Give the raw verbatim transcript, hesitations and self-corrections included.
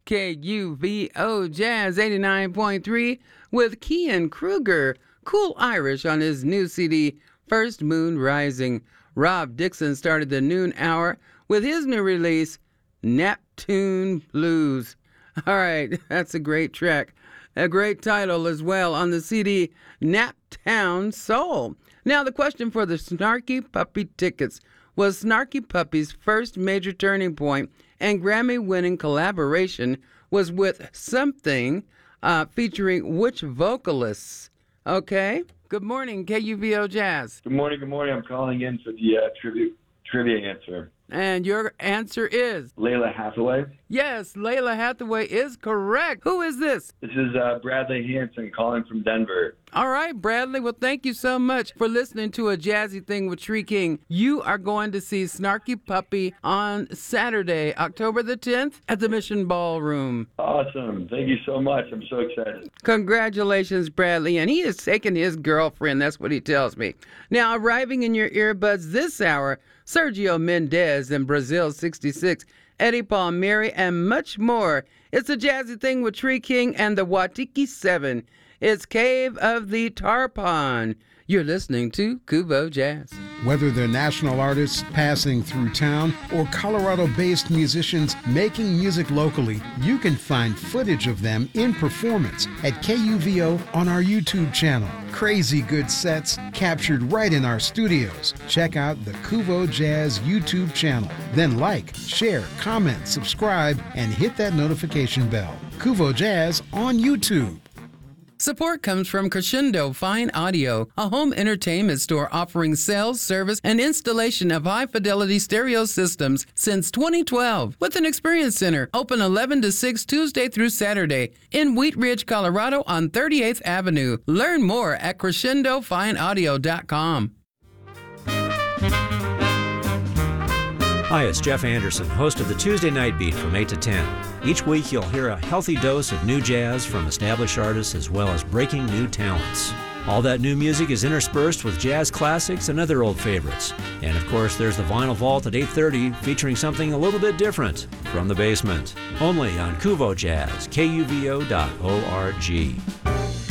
K U V O Jazz eighty-nine point three with Kian Kruger, Cool Irish on his new C D, First Moon Rising. Rob Dixon started the noon hour with his new release, Neptune Blues. All right, that's a great track. A great title as well on the C D, Naptown Soul. Now, the question for the Snarky Puppy tickets. Was Snarky Puppy's first major turning point and Grammy-winning collaboration was with Something uh, featuring which vocalists? Okay. Good morning, K U V O Jazz. Good morning, good morning. I'm calling in for the uh, trivia, trivia answer. And your answer is? Layla Hathaway. Yes, Layla Hathaway is correct. Who is this? This is uh, Bradley Hanson calling from Denver. All right, Bradley. Well, thank you so much for listening to A Jazzy Thing with Tree King. You are going to see Snarky Puppy on Saturday, October the tenth at the Mission Ballroom. Awesome. Thank you so much. I'm so excited. Congratulations, Bradley. And he is taking his girlfriend. That's what he tells me. Now, arriving in your earbuds this hour, Sergio Mendes and Brazil sixty-six, Eddie Palmieri, and much more. It's A Jazzy Thing with Tree King and the Watiki Seven. It's Cave of the Tarpon. You're listening to Kuvo Jazz. Whether they're national artists passing through town or Colorado-based musicians making music locally, you can find footage of them in performance at K U V O on our YouTube channel. Crazy good sets captured right in our studios. Check out the Kuvo Jazz YouTube channel. Then like, share, comment, subscribe, and hit that notification bell. Kuvo Jazz on YouTube. Support comes from Crescendo Fine Audio, a home entertainment store offering sales, service, and installation of high-fidelity stereo systems since twenty twelve, with an experience center open eleven to six Tuesday through Saturday in Wheat Ridge, Colorado on thirty-eighth Avenue. Learn more at crescendo fine audio dot com. Hi, it's Jeff Anderson, host of the Tuesday Night Beat from eight to ten. Each week you'll hear a healthy dose of new jazz from established artists as well as breaking new talents. All that new music is interspersed with jazz classics and other old favorites. And of course there's the Vinyl Vault at eight thirty featuring something a little bit different from the basement. Only on Kuvo Jazz, K U V O dot org.